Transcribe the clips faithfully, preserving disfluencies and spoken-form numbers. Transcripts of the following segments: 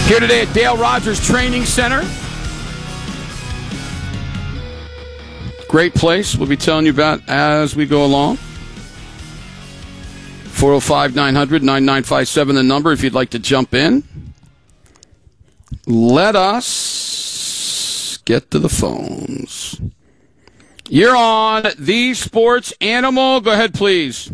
Here today at Dale Rogers Training Center. Great place. We'll be telling you about as we go along. four oh five, nine hundred, nine nine five seven, the number if you'd like to jump in. Let us get to the phones. You're on the Sports Animal. Go ahead, please.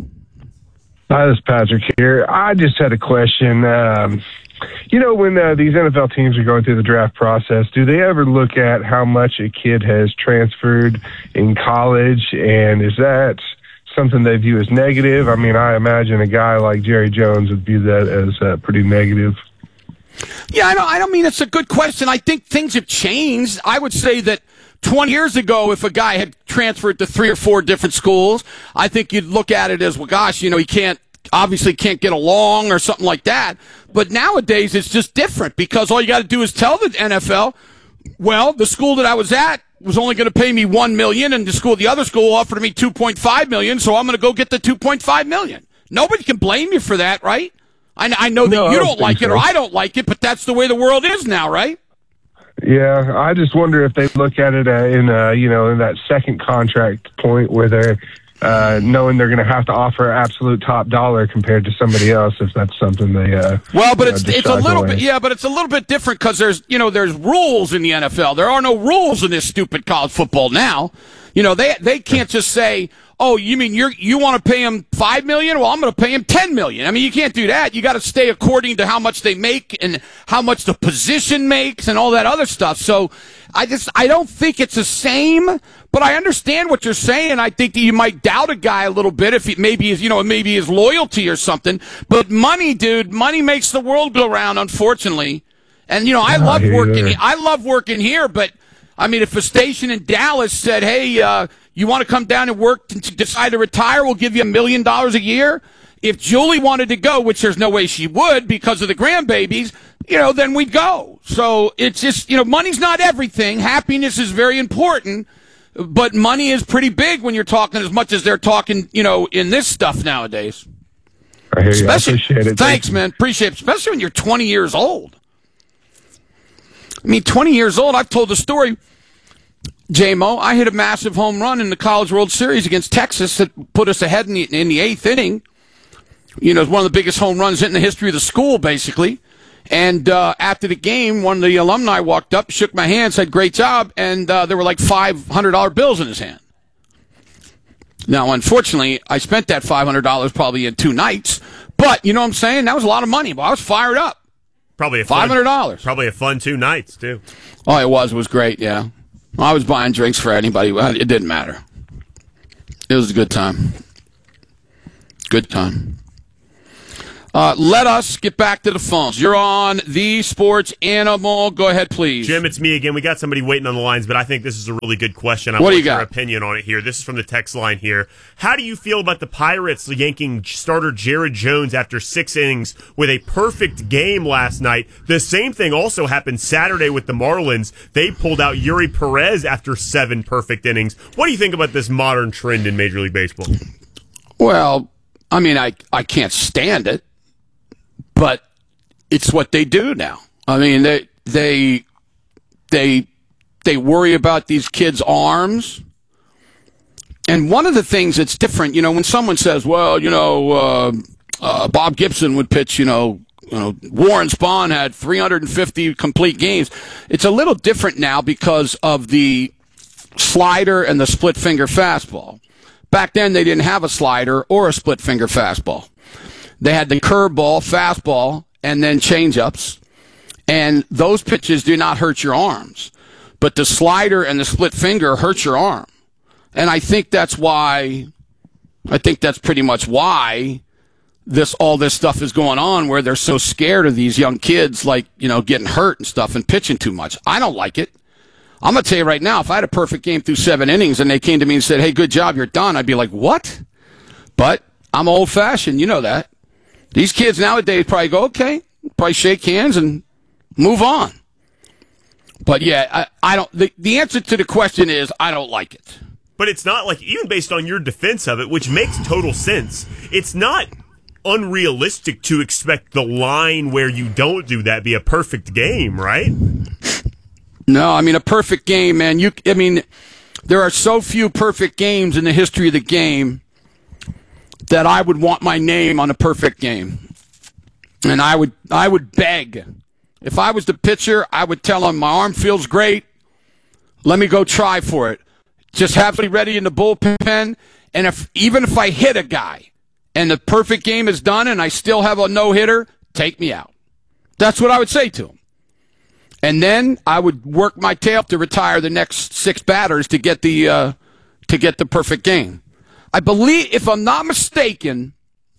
Hi, this is Patrick here. I just had a question. Um, you know, when uh, these N F L teams are going through the draft process, do they ever look at how much a kid has transferred in college? And is that something they view as negative? I mean, I imagine a guy like Jerry Jones would view that as uh, pretty negative. Yeah, I don't, I don't mean it's a good question. I think things have changed. I would say that twenty years ago, if a guy had transferred to three or four different schools, I think you'd look at it as, well, gosh, you know, he can't, obviously can't get along or something like that. But nowadays, it's just different because all you got to do is tell the N F L, well, the school that I was at was only going to pay me one million dollars, and the school, the other school offered me two point five million dollars, so I'm going to go get the two point five million dollars. Nobody can blame you for that, right? I, I know that no, you don't, don't like so. it or I don't like it, but that's the way the world is now, right? Yeah, I just wonder if they look at it uh, in, uh, you know, in that second contract point where they're uh, knowing they're going to have to offer absolute top dollar compared to somebody else, if that's something they. Uh, well, but it's know, it's a little away. bit, yeah, but it's a little bit different because there's you know there's rules in the N F L. There are no rules in this stupid college football now. You know they they can't just say, oh, you mean you you want to pay him five million? Well, I'm going to pay him ten million. I mean, you can't do that. You got to stay according to how much they make and how much the position makes and all that other stuff. So, I just I don't think it's the same. But I understand what you're saying. I think that you might doubt a guy a little bit if he maybe his you know maybe his loyalty or something. But money, dude, money makes the world go round. Unfortunately, and you know I love working. I love working here, but I mean, if a station in Dallas said, "Hey, uh, you want to come down and work to decide to retire? We'll give you a million dollars a year." If Julie wanted to go, which there's no way she would because of the grandbabies, you know, then we'd go. So it's just, you know, money's not everything. Happiness is very important, but money is pretty big when you're talking as much as they're talking, you know, in this stuff nowadays. I hear you. Especially, I appreciate it. Thanks, Thank man. Appreciate it. Especially when you're twenty years old. I mean, twenty years old, I've told the story. J-Mo, I hit a massive home run in the College World Series against Texas that put us ahead in the, in the eighth inning. You know, it's one of the biggest home runs hit in the history of the school, basically. And uh, after the game, one of the alumni walked up, shook my hand, said, great job, and uh, there were like five hundred dollar bills in his hand. Now, unfortunately, I spent that five hundred dollars probably in two nights, but you know what I'm saying? That was a lot of money, but I was fired up. Probably a five hundred dollars. Fun, probably a fun two nights, too. Oh, it was. It was great, yeah. I was buying drinks for anybody. It didn't matter. It was a good time. Good time. Uh, let us get back to the phones. You're on the Sports Animal. Go ahead, please. Jim, it's me again. We got somebody waiting on the lines, but I think this is a really good question. I what want do you got? your opinion on it here. This is from the text line here. How do you feel about the Pirates yanking starter Jared Jones after six innings with a perfect game last night? The same thing also happened Saturday with the Marlins. They pulled out Yuri Perez after seven perfect innings. What do you think about this modern trend in Major League Baseball? Well, I mean, I, I can't stand it. But it's what they do now. I mean, they they they they worry about these kids' arms. And one of the things that's different, you know, when someone says, "Well, you know, uh, uh, Bob Gibson would pitch," you know, you know, Warren Spahn had three hundred fifty complete games. It's a little different now because of the slider and the split finger fastball. Back then, they didn't have a slider or a split finger fastball. They had the curveball, fastball, and then changeups. And those pitches do not hurt your arms. But the slider and the split finger hurt your arm. And I think that's why, I think that's pretty much why this all this stuff is going on, where they're so scared of these young kids, like, you know, getting hurt and stuff and pitching too much. I don't like it. I'm going to tell you right now, if I had a perfect game through seven innings and they came to me and said, hey, good job, you're done, I'd be like, what? But I'm old-fashioned, you know that. These kids nowadays probably go, okay, probably shake hands and move on. But, yeah, I, I don't. The, the answer to the question is I don't like it. But it's not like, even based on your defense of it, which makes total sense, it's not unrealistic to expect the line where you don't do that be a perfect game, right? No, I mean, a perfect game, man. You, I mean, there are so few perfect games in the history of the game that I would want my name on a perfect game. And I would, I would beg. If I was the pitcher, I would tell him, my arm feels great. Let me go try for it. Just have me ready in the bullpen. And if even if I hit a guy and the perfect game is done and I still have a no-hitter, take me out. That's what I would say to him. And then I would work my tail to retire the next six batters to get the uh, to get the perfect game. I believe, if I'm not mistaken,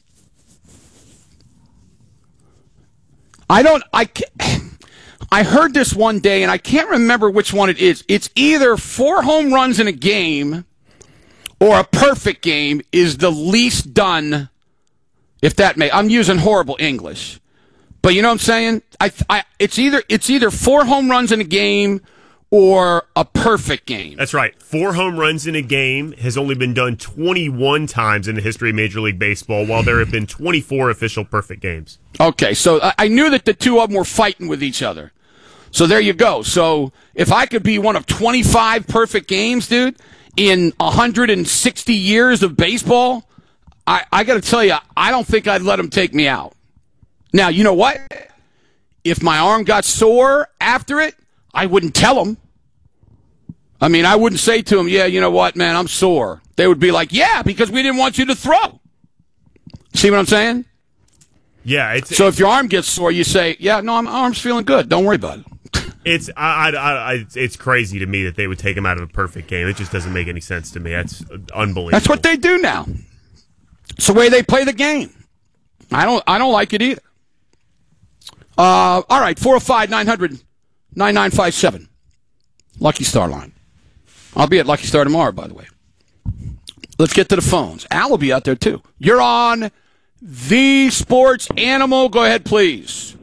I don't. I I heard this one day, and I can't remember which one it is. It's either four home runs in a game or a perfect game is the least done. If that may, I'm using horrible English. But you know what I'm saying? I, I, it's either it's either four home runs in a game or a perfect game. That's right. Four home runs in a game has only been done twenty-one times in the history of Major League Baseball, while there have been twenty-four official perfect games. Okay, so I, I knew that the two of them were fighting with each other. So there you go. So if I could be one of twenty-five perfect games, dude, in one hundred sixty years of baseball, I, I got to tell you, I don't think I'd let them take me out. Now, you know what? If my arm got sore after it, I wouldn't tell them. I mean, I wouldn't say to them, yeah, you know what, man, I'm sore. They would be like, yeah, because we didn't want you to throw. See what I'm saying? Yeah. It's, so it's, if your arm gets sore, you say, yeah, no, my arm's feeling good. Don't worry about it. It's I, I, I, it's crazy to me that they would take him out of a perfect game. It just doesn't make any sense to me. That's unbelievable. That's what they do now. It's the way they play the game. I don't I don't like it either. Uh, all right, four oh five, nine hundred, nine nine five seven. Lucky Star line. I'll be at Lucky Star tomorrow, by the way. Let's get to the phones. Al will be out there, too. You're on The Sports Animal. Go ahead, please.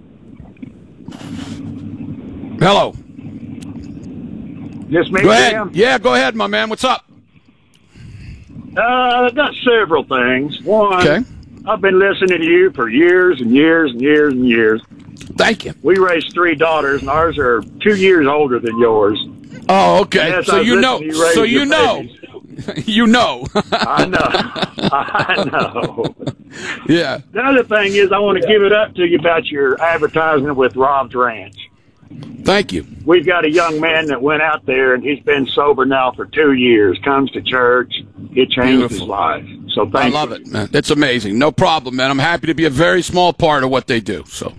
Hello. Yes, me, go ahead. Sam? Yeah, go ahead, my man. What's up? Uh, I've got several things. One, okay. I've been listening to you for years and years and years and years. Thank you. We raised three daughters, and ours are two years older than yours. Oh, okay. Yes, so you know. You so you know. you know. I know. I know. Yeah. The other thing is, I want to give it up to you about your advertisement with Rob's Ranch. Thank you. We've got a young man that went out there, and he's been sober now for two years. Comes to church. It changed Beautiful. his life. So thank I you. love it, man. It's amazing. No problem, man. I'm happy to be a very small part of what they do. So.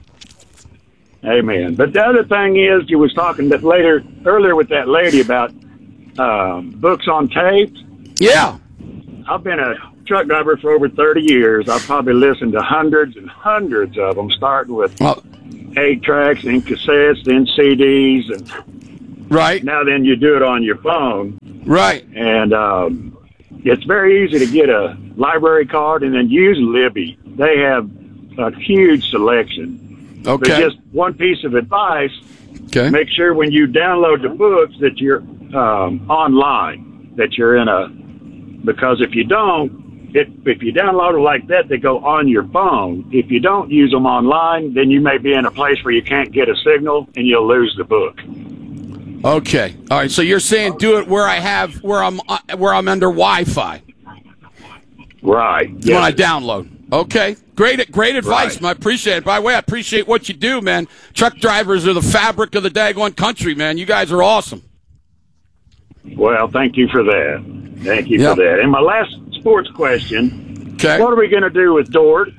Amen. But the other thing is, you was talking that later earlier with that lady about um, books on tape. Yeah. I've been a truck driver for over thirty years. I've probably listened to hundreds and hundreds of them, starting with well, eight tracks, then cassettes, then C Ds, and right now then you do it on your phone. Right. And um, it's very easy to get a library card and then use Libby. They have a huge selection. Okay. But just one piece of advice, okay. Make sure when you download the books that you're um, online, that you're in a, because if you don't, it, if you download it like that, they go on your phone. If you don't use them online, then you may be in a place where you can't get a signal and you'll lose the book. Okay. All right. So you're saying do it where I have, where I'm, uh, where I'm under Wi-Fi. Right. Yes. When I download. Okay. Great, great advice, right. man. I appreciate it. By the way, I appreciate what you do, man. Truck drivers are the fabric of the daggone country, man. You guys are awesome. Well, thank you for that. Thank you yep. for that. And my last sports question, okay. What are we going to do with Dort?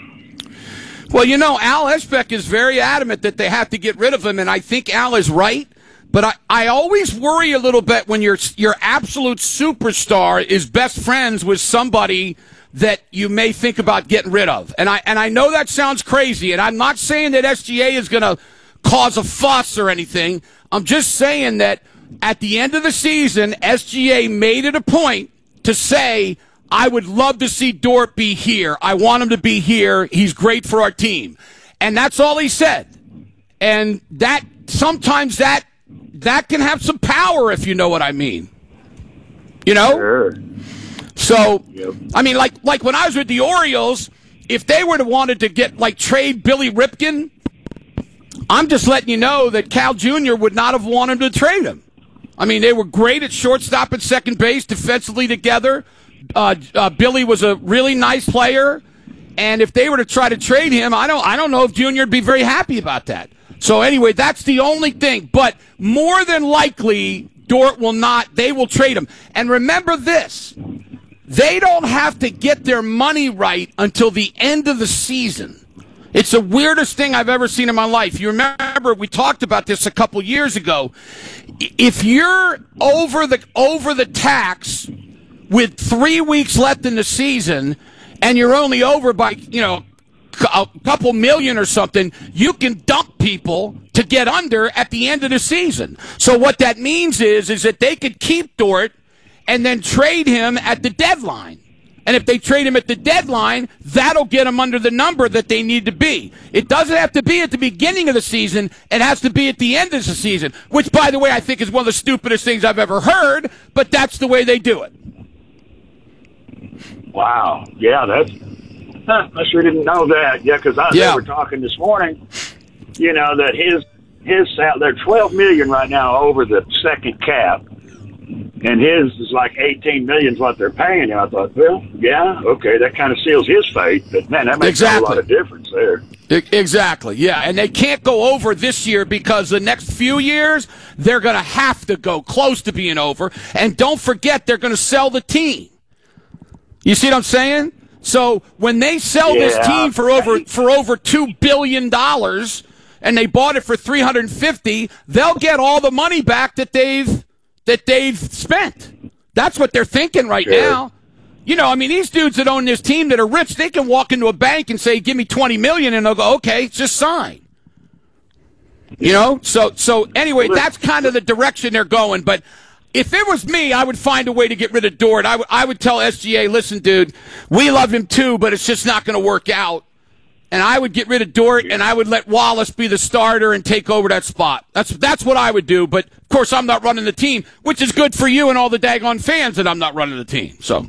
Well, you know, Al Esbeck is very adamant that they have to get rid of him, and I think Al is right. But I, I always worry a little bit when your your absolute superstar is best friends with somebody that you may think about getting rid of. And I and I know that sounds crazy, and I'm not saying that S G A is going to cause a fuss or anything. I'm just saying that at the end of the season, S G A made it a point to say, I would love to see Dort be here. I want him to be here. He's great for our team. And that's all he said. And that sometimes that that can have some power, if you know what I mean. You know? Sure. So, yep. I mean, like like when I was with the Orioles, if they were to wanted to get like trade Billy Ripken, I'm just letting you know that Cal Junior would not have wanted to trade him. I mean, they were great at shortstop and second base defensively together. Uh, uh, Billy was a really nice player, and if they were to try to trade him, I don't, I don't know if Junior would be very happy about that. So anyway, that's the only thing. But more than likely, Dort will not. They will trade him. And remember this: they don't have to get their money right until the end of the season. It's the weirdest thing I've ever seen in my life. You remember we talked about this a couple years ago. If you're over the over the tax with three weeks left in the season, and you're only over by, you know, a couple million or something, you can dump people to get under at the end of the season. So what that means is, is that they could keep Dort and then trade him at the deadline. And if they trade him at the deadline, that'll get them under the number that they need to be. It doesn't have to be at the beginning of the season. It has to be at the end of the season, which, by the way, I think is one of the stupidest things I've ever heard, but that's the way they do it. Wow. Yeah, that's, huh, I sure didn't know that. Yeah, because I Yeah. they were talking this morning, you know, that his, his sal- they're twelve million dollars right now over the second cap. And his is like eighteen million is what they're paying him. I thought, well, yeah, okay, that kind of seals his fate. But, man, that makes Exactly. a lot of difference there. E- Exactly, yeah. And they can't go over this year because the next few years, they're going to have to go close to being over. And don't forget, they're going to sell the team. You see what I'm saying? So when they sell Yeah. this team for over for over two billion dollars and they bought it for three hundred fifty, they'll get all the money back that they've that they've spent. That's what they're thinking right Sure. now. You know, I mean, these dudes that own this team that are rich, they can walk into a bank and say, "Give me twenty million," and they'll go, "Okay, just sign." You know, so so anyway, that's kind of the direction they're going. But if it was me, I would find a way to get rid of Dort. I would I would tell S G A, "Listen, dude, we love him too, but it's just not going to work out." And I would get rid of Dort, and I would let Wallace be the starter and take over that spot. That's that's what I would do. But of course, I'm not running the team, which is good for you and all the daggone fans that I'm not running the team. So.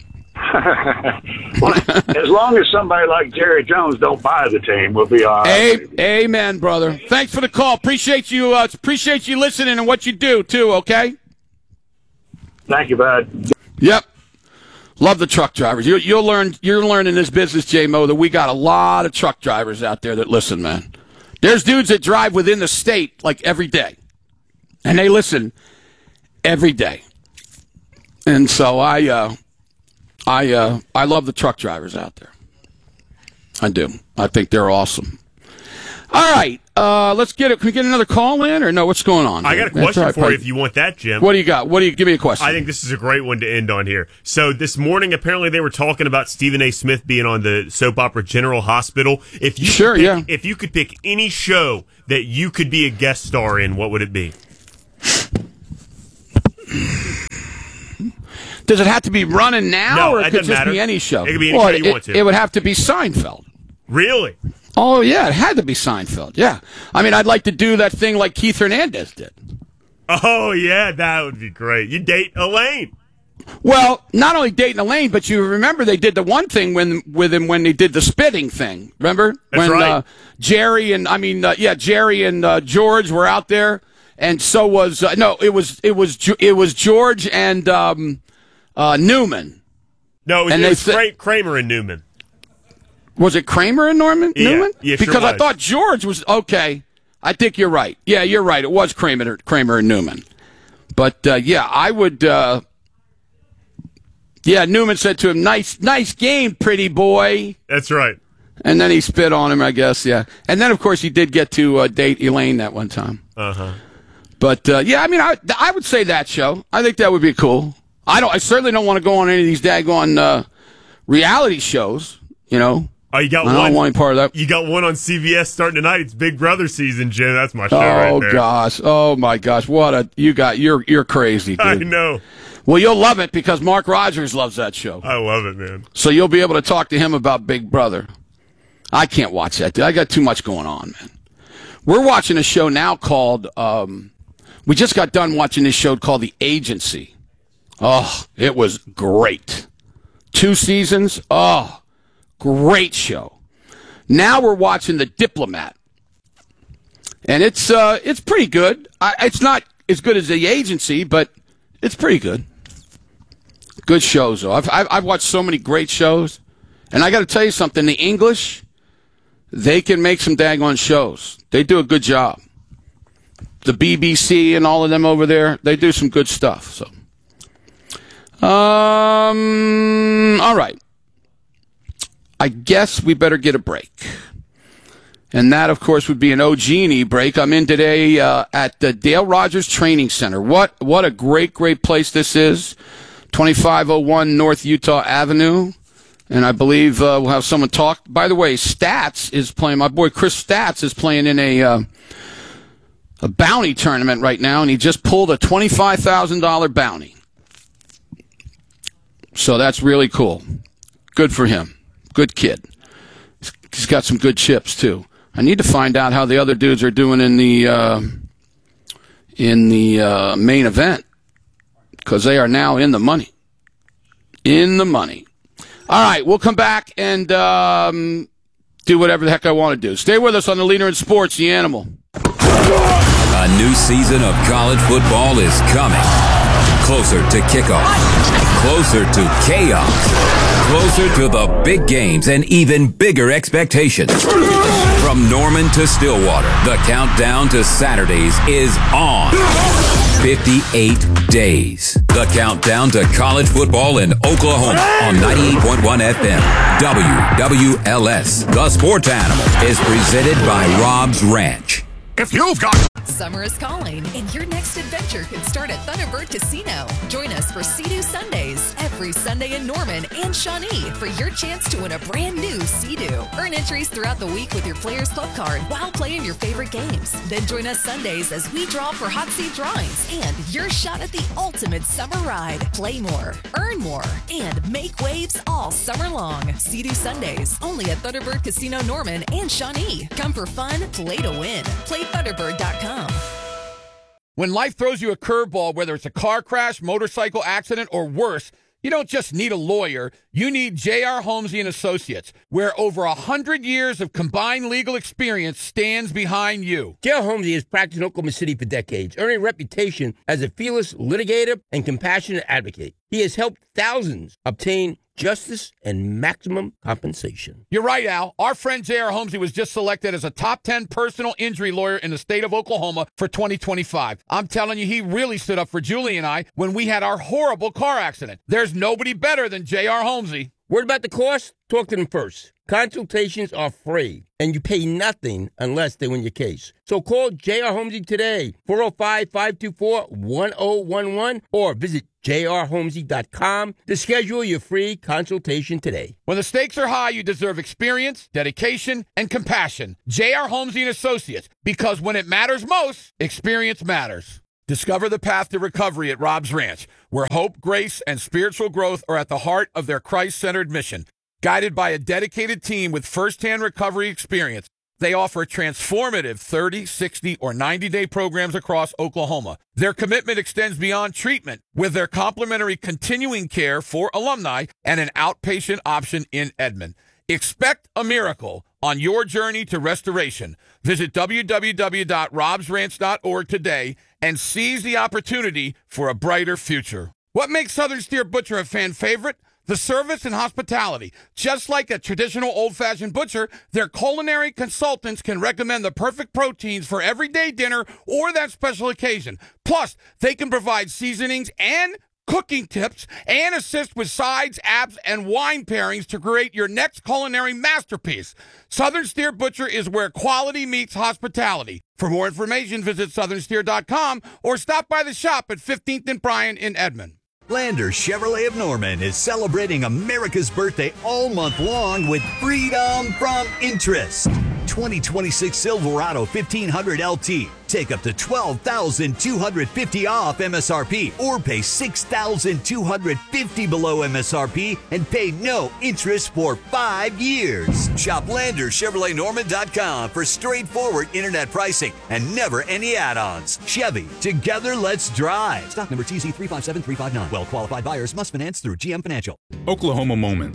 Well, as long as somebody like Jerry Jones don't buy the team, we'll be all right. A- Amen, brother. Thanks for the call. Appreciate you. Uh, appreciate you listening and what you do too. Okay. Thank you, bud. Yep. Love the truck drivers. You, you'll learn. You're learning this business, J Mo, that we got a lot of truck drivers out there that listen, man. There's dudes that drive within the state like every day, and they listen every day. And so I, uh, I, uh, I love the truck drivers out there. I do. I think they're awesome. All right, uh, let's get it. Can we get another call in, or no? What's going on? I got a That's question right, for buddy. you if you want that, Jim. What do you got? What do you give me a question? I think this is a great one to end on here. So this morning, apparently, they were talking about Stephen A. Smith being on the soap opera General Hospital. If you Sure, could pick, yeah. If you could pick any show that you could be a guest star in, what would it be? Does it have to be running now, No, or it that could doesn't just matter. be any show? It could be any Well, show you it, want to. It would have to be Seinfeld. Really? Oh, yeah, it had to be Seinfeld, yeah. I mean, I'd like to do that thing like Keith Hernandez did. Oh, yeah, that would be great. You date Elaine. Well, not only dating Elaine, but you remember they did the one thing when with him when they did the spitting thing. Remember? That's when right. uh, Jerry and, I mean, uh, yeah, Jerry and uh, George were out there, and so was, uh, no, it was, it was, Ge- it was George and um, uh, Newman. No, it was, And it they was said- Kra- Kramer and Newman. Was it Kramer and Norman Yeah, Newman? yeah, sure because I was. thought George was okay. I think you're right. Yeah, you're right. It was Kramer, Kramer and Newman. But uh, yeah, I would. Uh, yeah, Newman said to him, "Nice, nice game, pretty boy." That's right. And then he spit on him, I guess. Yeah, and then of course he did get to uh, date Elaine that one time. Uh huh. But uh, yeah, I mean, I, I would say that show. I think that would be cool. I don't. I certainly don't want to go on any of these daggone uh, reality shows. You know. Oh, you got I one. don't want any part of that. You got one on C B S starting tonight. It's Big Brother season, Jim. That's my show Oh right there. gosh! Oh my gosh! What a you got! You're you're crazy, dude. I know. Well, you'll love it because Mark Rogers loves that show, I love it, man. so you'll be able to talk to him about Big Brother. I can't watch that, dude. I got too much going on, man. We're watching a show now called. Um, we just got done watching this show called The Agency. Oh, it was great. Two seasons. Oh, Great show. Now we're watching The Diplomat. And it's uh, it's pretty good. I, it's not as good as The Agency, but it's pretty good. Good shows, though. I've, I've, I've watched so many great shows. And I got to tell you something. The English, they can make some daggone shows. They do a good job. The B B C and all of them over there, they do some good stuff. So, um, all right. I guess we better get a break. And that, of course, would be an O G and E break. I'm in today uh, at the Dale Rogers Training Center. What what a great, great place this is. twenty-five oh one North Utah Avenue. And I believe uh, we'll have someone talk. By the way, Stats is playing. My boy Chris Stats is playing in a uh, a bounty tournament right now, and he just pulled a twenty-five thousand dollars bounty. So that's really cool. Good for him. Good kid. He's got some good chips, too. I need to find out how the other dudes are doing in the uh, in the uh, main event, because they are now in the money. In the money. All right, we'll come back and um, do whatever the heck I want to do. Stay with us on The Leader in Sports, The Animal. A new season of college football is coming. Closer to kickoff. Closer to chaos. Closer to the big games and even bigger expectations. From Norman to Stillwater, the countdown to Saturdays is on. fifty-eight days. The countdown to college football in Oklahoma on ninety-eight point one F M. W W L S. The Sports Animal is presented by Rob's Ranch. If you've got... Summer is calling, and your next adventure could start at Thunderbird Casino. Join us for Sea-Doo Sundays every Sunday in Norman and Shawnee for your chance to win a brand new Sea-Doo. Earn entries throughout the week with your Players Club card while playing your favorite games. Then join us Sundays as we draw for hot seat drawings and your shot at the ultimate summer ride. Play more, earn more, and make waves all summer long. Sea-Doo Sundays only at Thunderbird Casino Norman and Shawnee. Come for fun, play to win. Play Thunderbird dot com. When life throws you a curveball, whether it's a car crash, motorcycle accident, or worse, you don't just need a lawyer. You need J R. Holmesy and Associates, where over one hundred years of combined legal experience stands behind you. J R. Holmesy has practiced in Oklahoma City for decades, earning a reputation as a fearless litigator and compassionate advocate. He has helped thousands obtain justice and maximum compensation. You're right, Al. Our friend J R. Holmesy was just selected as a top ten personal injury lawyer in the state of Oklahoma for twenty twenty-five. I'm telling you, he really stood up for Julie and I when we had our horrible car accident. There's nobody better than J R. Holmesy. Worried about the cost? Talk to them first. Consultations are free, and you pay nothing unless they win your case. So call J R. Holmesy today, four oh five, five two four, one oh one one, or visit j r holmesy dot com to schedule your free consultation today. When the stakes are high, you deserve experience, dedication, and compassion. J R. Holmesy and Associates, because when it matters most, experience matters. Discover the path to recovery at Rob's Ranch, where hope, grace, and spiritual growth are at the heart of their Christ-centered mission. Guided by a dedicated team with first-hand recovery experience, they offer transformative thirty, sixty, or ninety-day programs across Oklahoma. Their commitment extends beyond treatment with their complimentary continuing care for alumni and an outpatient option in Edmond. Expect a miracle on your journey to restoration. Visit w w w dot robs ranch dot org today and seize the opportunity for a brighter future. What makes Southern Steer Butcher a fan favorite? The service and hospitality. Just like a traditional old-fashioned butcher, their culinary consultants can recommend the perfect proteins for everyday dinner or that special occasion. Plus, they can provide seasonings and cooking tips and assist with sides, apps, and wine pairings to create your next culinary masterpiece. Southern Steer Butcher is where quality meets hospitality. For more information, visit southern steer dot com or stop by the shop at fifteenth and Bryan in Edmond. Lander Chevrolet of Norman is celebrating America's birthday all month long with freedom from interest. twenty twenty-six Silverado fifteen hundred L T. Take up to twelve thousand two hundred fifty dollars off M S R P or pay six thousand two hundred fifty dollars below M S R P and pay no interest for five years. Shop Lander Chevrolet Norman dot com for straightforward internet pricing and never any add-ons. Chevy, together let's drive. Stock number T Z three five seven three five nine. Well-qualified buyers must finance through G M Financial. Oklahoma Moments.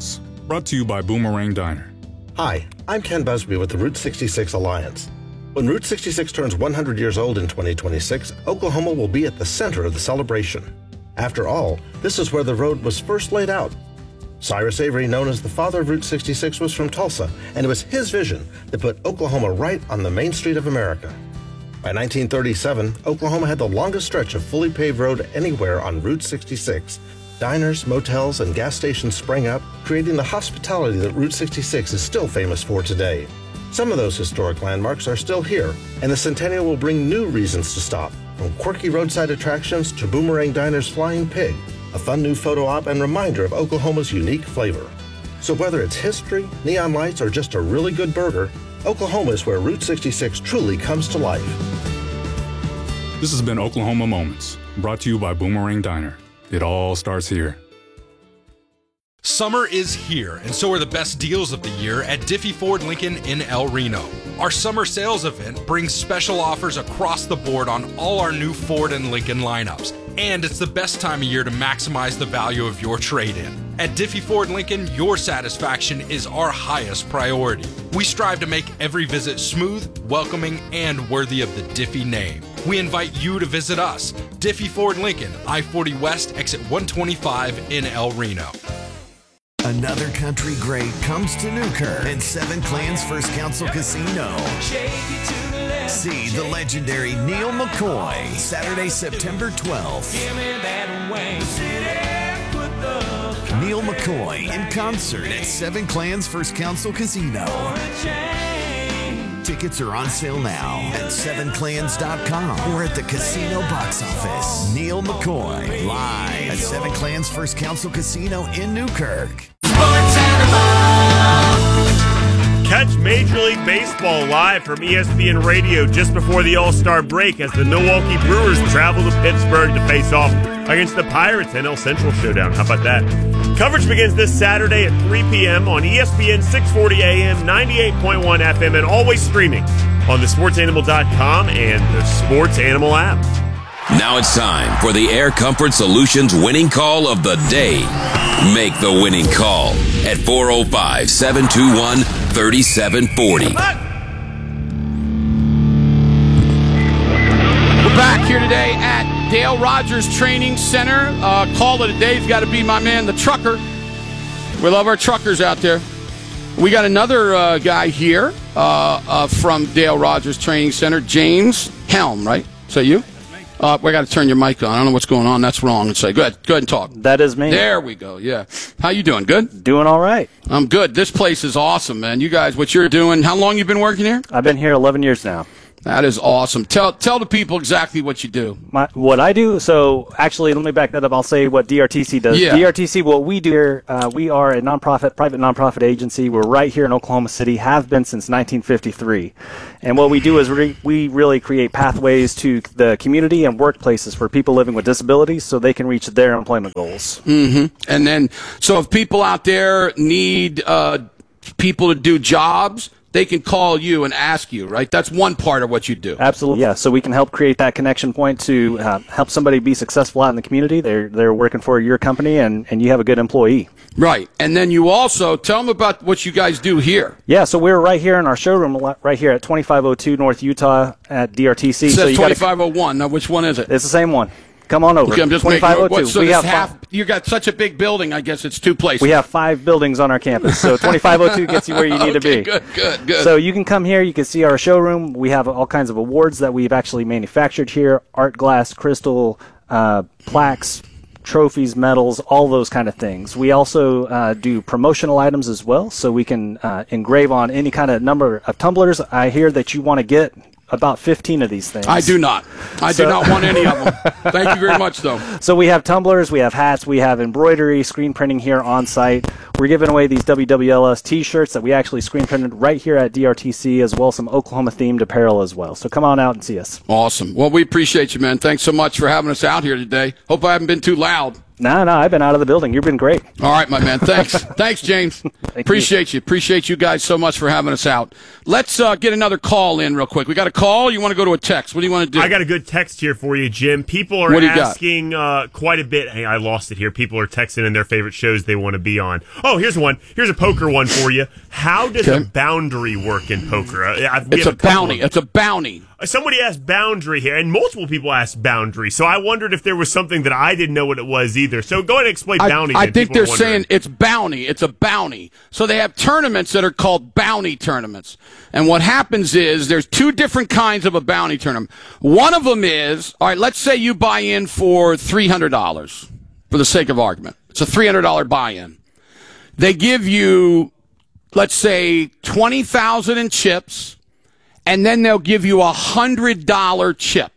Brought to you by Boomerang Diner. Hi, I'm Ken Busby with the Route sixty-six Alliance. When Route sixty-six turns one hundred years old in twenty twenty-six, Oklahoma will be at the center of the celebration. After all, this is where the road was first laid out. Cyrus Avery, known as the father of Route sixty-six, was from Tulsa, and it was his vision that put Oklahoma right on the main street of America. By nineteen thirty-seven, Oklahoma had the longest stretch of fully paved road anywhere on Route sixty-six. Diners, motels, and gas stations sprang up, creating the hospitality that Route sixty-six is still famous for today. Some of those historic landmarks are still here, and the Centennial will bring new reasons to stop, from quirky roadside attractions to Boomerang Diner's Flying Pig, a fun new photo op and reminder of Oklahoma's unique flavor. So whether it's history, neon lights, or just a really good burger, Oklahoma is where Route sixty-six truly comes to life. This has been Oklahoma Moments, brought to you by Boomerang Diner. It all starts here. Summer is here, and so are the best deals of the year at Diffie Ford Lincoln in El Reno. Our summer sales event brings special offers across the board on all our new Ford and Lincoln lineups. And it's the best time of year to maximize the value of your trade-in. At Diffie Ford Lincoln, your satisfaction is our highest priority. We strive to make every visit smooth, welcoming, and worthy of the Diffie name. We invite you to visit us, Diffie Ford Lincoln, I forty West, exit one twenty-five in El Reno. Another country great comes to Newkirk and Seven Clans First Council Casino. See the legendary Neil McCoy, Saturday, September twelfth. Neil McCoy in concert at Seven Clans First Council Casino. Tickets are on sale now at seven clans dot com or at the casino box office. Neil McCoy, live at Seven Clans First Council Casino in Newkirk. Catch Major League Baseball live from E S P N Radio just before the All-Star break as the Milwaukee Brewers travel to Pittsburgh to face off against the Pirates N L Central Showdown. How about that? Coverage begins this Saturday at three p.m. on E S P N six forty A M, ninety-eight point one F M, and always streaming on the sports animal dot com and the Sports Animal app. Now it's time for the Air Comfort Solutions winning call of the day. Make the winning call at four oh five, seven two one, three seven four oh. We're back here today at Dale Rogers Training Center. Uh, call of the day's got to be my man, the trucker. We love our truckers out there. We got another uh, guy here uh, uh, from Dale Rogers Training Center, James Helm, right? Is that you? Uh, we got to turn your mic on. I don't know what's going on. That's wrong. And say, go ahead, go ahead and talk. That is me. There we go. Yeah. How you doing? Good? Doing all right. I'm good. This place is awesome, man. You guys, what you're doing, how long you been working here? I've been here eleven years now. That is awesome. Tell tell the people exactly what you do. My, what I do, so actually, let me back that up. I'll say what D R T C does. Yeah. D R T C, what we do here, uh, we are a nonprofit, private nonprofit agency. We're right here in Oklahoma City, have been since nineteen fifty-three. And what we do is re- we really create pathways to the community and workplaces for people living with disabilities so they can reach their employment goals. Mm-hmm. And then, so if people out there need uh, people to do jobs, they can call you and ask you, right? That's one part of what you do. Absolutely, yeah. So we can help create that connection point to uh, help somebody be successful out in the community. They're they're working for your company, and, and you have a good employee. Right. And then you also, tell them about what you guys do here. Yeah, so we're right here in our showroom, right here at twenty-five oh two North Utah at D R T C. It says so you twenty-five oh one. Now, which one is it? It's the same one. Come on over. Okay, I'm just making twenty-five oh two. what, so we have half, five, you got such a big building, I guess it's two places. we have five buildings on our campus, so twenty-five oh two gets you where you need okay, to be. Good, good, good. So you can come here, you can see our showroom. We have all kinds of awards that we've actually manufactured here, art glass, crystal, uh, plaques, trophies, medals, all those kind of things. We also uh, do promotional items as well, so we can uh, engrave on any kind of number of tumblers. I hear that you want to get about fifteen of these things. I do not. I So- do not want any of them. Thank you very much, though. So we have tumblers, we have hats, we have embroidery, screen printing here on site. We're giving away these W W L S t-shirts that we actually screen printed right here at D R T C, as well as some Oklahoma-themed apparel as well. So come on out and see us. Awesome. Well, we appreciate you, man. Thanks so much for having us out here today. Hope I haven't been too loud. No, no, I've been out of the building. You've been great. All right, my man. Thanks. Thanks, James. Thank Appreciate you. you. Appreciate you guys so much for having us out. Let's uh, get another call in real quick. We got a call? You want to go to a text? What do you want to do? I got a good text here for you, Jim. People are What do you asking uh, quite a bit. Hey, I lost it here. People are texting in their favorite shows they want to be on. Oh, here's one. Here's a poker one for you. How does Okay. a boundary work in poker? Uh, I've- we It's have a couple bounty. of- It's a bounty. Somebody asked boundary here, and multiple people asked boundary. So I wondered if there was something that I didn't know what it was either. So go ahead and explain I, bounty. I then. think People they're are wondering. saying it's bounty. It's a bounty. So they have tournaments that are called bounty tournaments. And what happens is there's two different kinds of a bounty tournament. One of them is, all right, let's say you buy in for three hundred dollars for the sake of argument. It's a three hundred dollars buy-in. They give you, let's say, twenty thousand dollars in chips, and then they'll give you a one hundred dollars chip.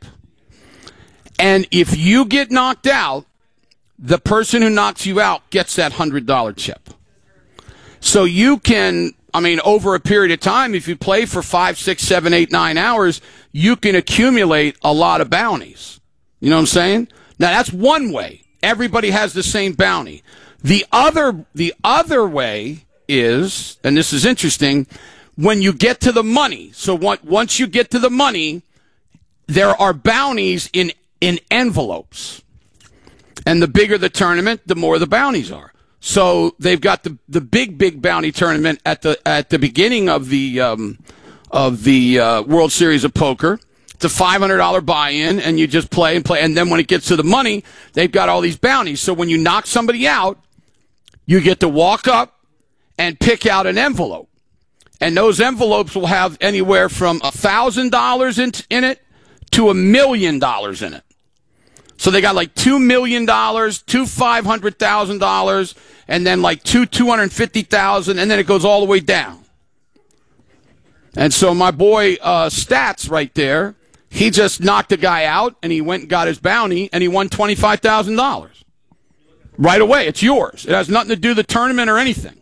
And if you get knocked out, the person who knocks you out gets that one hundred dollars chip. So you can, I mean, over a period of time, if you play for five, six, seven, eight, nine hours, you can accumulate a lot of bounties. You know what I'm saying? Now, that's one way. Everybody has the same bounty. The other, the other way is, and this is interesting, when you get to the money. So what, once you get to the money, there are bounties in, in envelopes. And the bigger the tournament, the more the bounties are. So they've got the the big big bounty tournament at the at the beginning of the um, of the uh, World Series of Poker. It's a five hundred dollars buy-in, and you just play and play. And then when it gets to the money, they've got all these bounties. So when you knock somebody out, you get to walk up and pick out an envelope, and those envelopes will have anywhere from a thousand dollars in in it to a million dollars in it. So they got like two million dollars, two five hundred thousand dollars, and then like two two hundred fifty thousand, and then it goes all the way down. And so my boy uh, Stats right there, he just knocked a guy out, and he went and got his bounty, and he won twenty five thousand dollars right away. It's yours. It has nothing to do with the tournament or anything.